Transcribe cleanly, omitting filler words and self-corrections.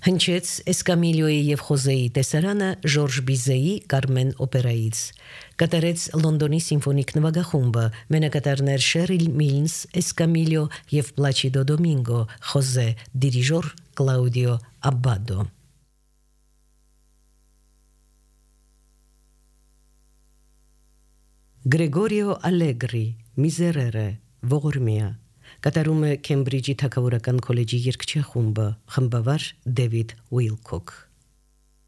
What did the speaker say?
Հնչեց Էսկամիլիոյի եւ Խոզեի տեսարանը Ժորժ Բիզեի Կարմեն օպերայից։ Կատարեց Լոնդոնի սիմֆոնիկ նվագախումբը, մենակատարներ Շերիլ Միլնս, Էսկամիլիո եւ Պլաչիդո Դոմինգո, Խոզե, դիրիժոր Կլաուդիո Աբադո։ Գրեգորիո Ալեգրի Միզերերը Ողորմիա կատարում է Քեմբրիջի Թագավորական քոլեջի երգչախումբը, խմբավար Դեվիդ Ուիլքոք։